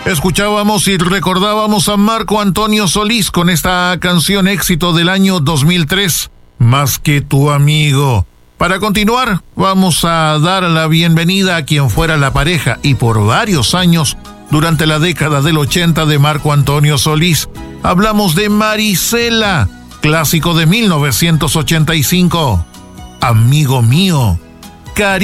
Escuchábamos y recordábamos a Marco Antonio Solís con esta canción éxito del año 2003, Más que tu amigo. Para continuar, vamos a dar la bienvenida a quien fuera la pareja y por varios años, durante la década del 80 de Marco Antonio Solís. Hablamos de Marisela, clásico de 1985. Amigo mío,